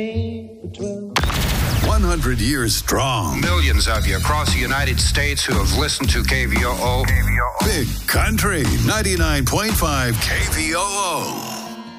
100 years strong. Millions of you across the United States who have listened to KVOO. Big Country 99.5 KVOO.